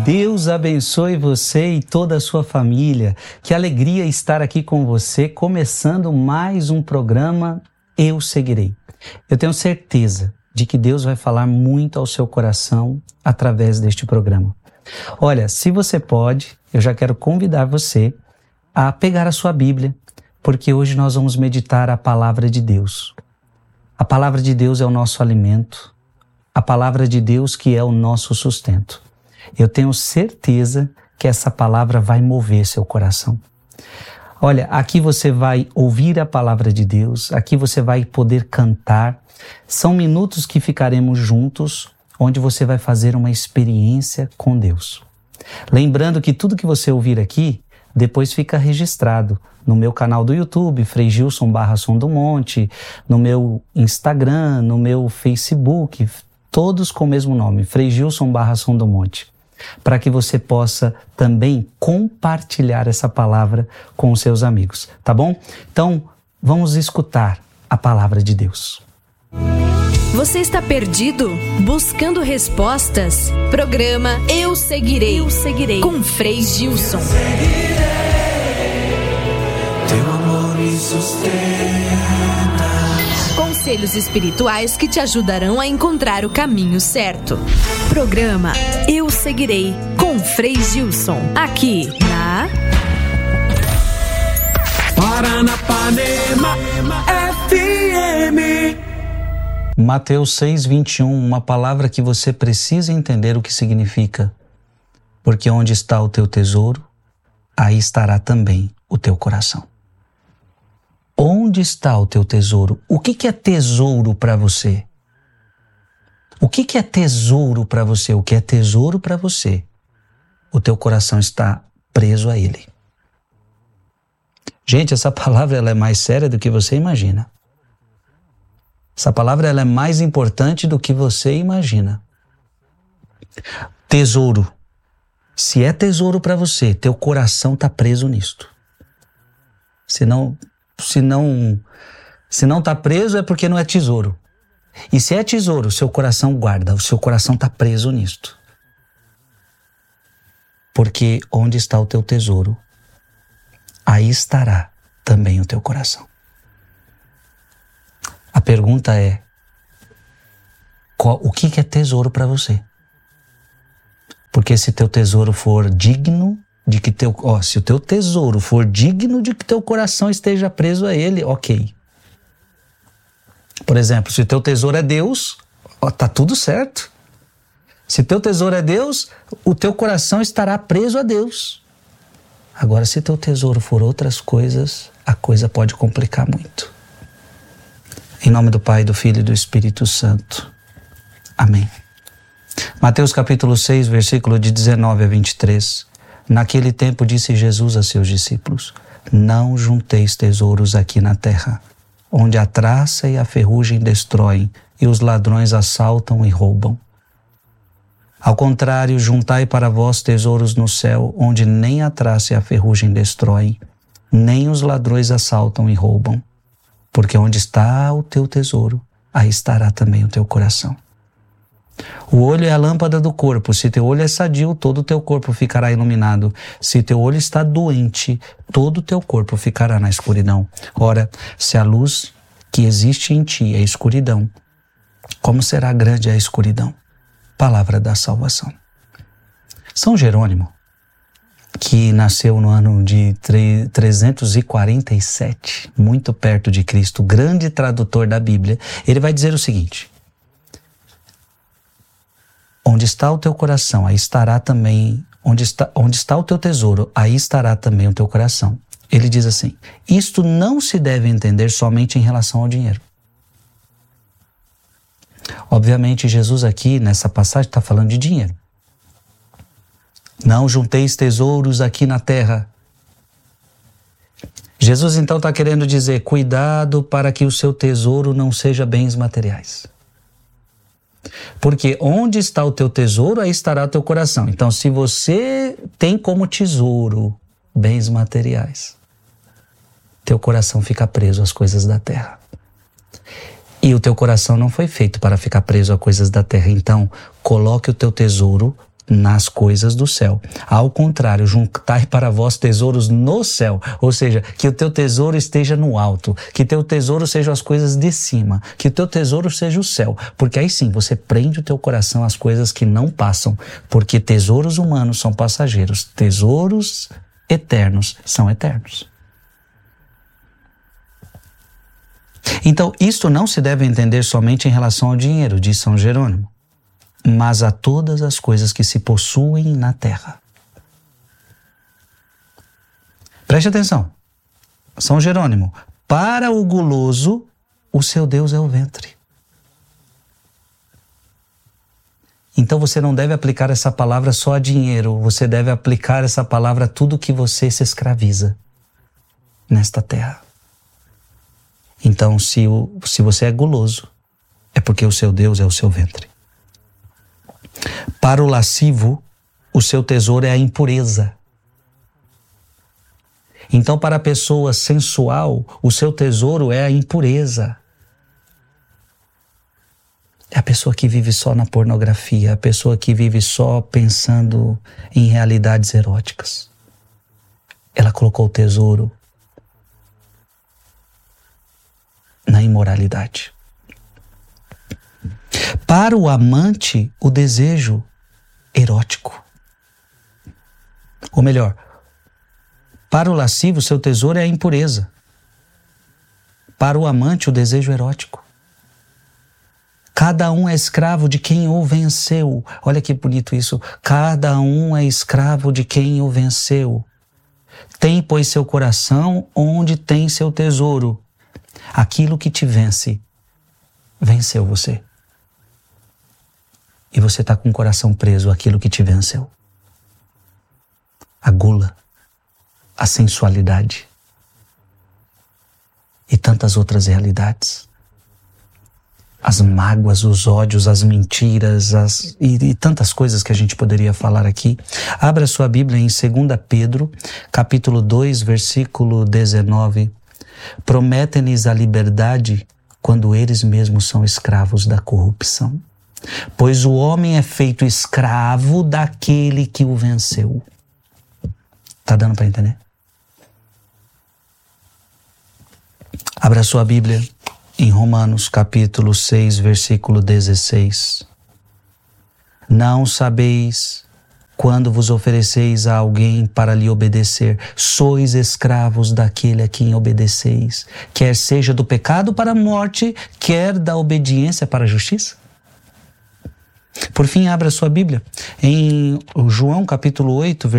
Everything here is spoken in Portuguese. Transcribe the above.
Deus abençoe você e toda a sua família. Que alegria estar aqui com você, começando mais um programa Eu Seguirei. Eu tenho certeza de que Deus vai falar muito ao seu coração através deste programa. Olha, se você pode, eu já quero convidar você a pegar a sua Bíblia, porque hoje nós vamos meditar a palavra de Deus. A palavra de Deus é o nosso alimento, a palavra de Deus que é o nosso sustento. Eu tenho certeza que essa palavra vai mover seu coração. Olha, aqui você vai ouvir a palavra de Deus, aqui você vai poder cantar. São minutos que ficaremos juntos, onde você vai fazer uma experiência com Deus. Lembrando que tudo que você ouvir aqui, depois fica registrado no meu canal do YouTube, Frei Gilson /Som do Monte, no meu Instagram, no meu Facebook, todos com o mesmo nome, Frei Gilson /Som do Monte, para que você possa também compartilhar essa palavra com os seus amigos, tá bom? Então, vamos escutar a palavra de Deus. Você está perdido? Buscando respostas? Programa Eu Seguirei. Eu Seguirei. Com Frei Gilson. Teu amor me sustenta. Conselhos espirituais que te ajudarão a encontrar o caminho certo. Programa Eu Seguirei. Com Frei Gilson. Aqui na Paranapanema FM. Mateus 6:21, uma palavra que você precisa entender o que significa. Porque onde está o teu tesouro, aí estará também o teu coração. Onde está o teu tesouro? O que é tesouro para você? O que é tesouro para você? O que é tesouro para você? O teu coração está preso a ele. Gente, essa palavra ela é mais séria do que você imagina. Essa palavra ela é mais importante do que você imagina. Tesouro. Se é tesouro para você, teu coração está preso nisto. Se não está preso é porque não é tesouro. E se é tesouro, seu coração guarda, o seu coração está preso nisto. Porque onde está o teu tesouro, aí estará também o teu coração. A pergunta é, o que é tesouro para você? Porque se teu tesouro for digno de que se o teu tesouro for digno de que teu coração esteja preso a ele, ok. Por exemplo, se o teu tesouro é Deus, tá tudo certo. Se teu tesouro é Deus, o teu coração estará preso a Deus. Agora, se teu tesouro for outras coisas, a coisa pode complicar muito. Em nome do Pai, do Filho e do Espírito Santo. Amém. Mateus capítulo 6, versículo de 19 a 23. Naquele tempo disse Jesus a seus discípulos: não junteis tesouros aqui na terra, onde a traça e a ferrugem destroem, e os ladrões assaltam e roubam. Ao contrário, juntai para vós tesouros no céu, onde nem a traça e a ferrugem destroem, nem os ladrões assaltam e roubam. Porque onde está o teu tesouro, aí estará também o teu coração. O olho é a lâmpada do corpo. Se teu olho é sadio, todo o teu corpo ficará iluminado. Se teu olho está doente, todo o teu corpo ficará na escuridão. Ora, se a luz que existe em ti é escuridão, como será grande a escuridão? Palavra da salvação. São Jerônimo, que nasceu no ano de 347, muito perto de Cristo, grande tradutor da Bíblia, ele vai dizer o seguinte: onde está o teu coração, aí estará também, onde está o teu tesouro, aí estará também o teu coração. Ele diz assim: isto não se deve entender somente em relação ao dinheiro. Obviamente, Jesus aqui, nessa passagem, está falando de dinheiro. Não junteis tesouros aqui na terra. Jesus então está querendo dizer, cuidado para que o seu tesouro não seja bens materiais. Porque onde está o teu tesouro, aí estará o teu coração. Então, se você tem como tesouro bens materiais, teu coração fica preso às coisas da terra. E o teu coração não foi feito para ficar preso a coisas da terra. Então, coloque o teu tesouro nas coisas do céu. Ao contrário, juntai para vós tesouros no céu, ou seja, que o teu tesouro esteja no alto, que teu tesouro sejam as coisas de cima, que o teu tesouro seja o céu, porque aí sim você prende o teu coração às coisas que não passam, porque tesouros humanos são passageiros, tesouros eternos são eternos. Então, isto não se deve entender somente em relação ao dinheiro, diz São Jerônimo, mas a todas as coisas que se possuem na terra. Preste atenção. São Jerônimo, para o guloso, o seu Deus é o ventre. Então você não deve aplicar essa palavra só a dinheiro, você deve aplicar essa palavra a tudo que você se escraviza nesta terra. Então, se você é guloso, é porque o seu Deus é o seu ventre. Para o lascivo, o seu tesouro é a impureza. Então, para a pessoa sensual, o seu tesouro é a impureza. É a pessoa que vive só na pornografia, a pessoa que vive só pensando em realidades eróticas. Ela colocou o tesouro na imoralidade. Para o amante, o desejo erótico. Ou melhor, para o lascivo, seu tesouro é a impureza. Para o amante, o desejo erótico. Cada um é escravo de quem o venceu. Olha que bonito isso. Cada um é escravo de quem o venceu. Tem, pois, seu coração onde tem seu tesouro. Aquilo que te vence, venceu você. E você está com o coração preso àquilo que te venceu. A gula, a sensualidade e tantas outras realidades. As mágoas, os ódios, as mentiras e tantas coisas que a gente poderia falar aqui. Abra sua Bíblia em 2 Pedro, capítulo 2, versículo 19. Prometem-lhes a liberdade quando eles mesmos são escravos da corrupção. Pois o homem é feito escravo daquele que o venceu. Tá dando para entender? Abra sua Bíblia em Romanos capítulo 6, versículo 16. Não sabeis quando vos ofereceis a alguém para lhe obedecer, sois escravos daquele a quem obedeceis, quer seja do pecado para a morte, quer da obediência para a justiça? Por fim, abra sua Bíblia em João capítulo 8,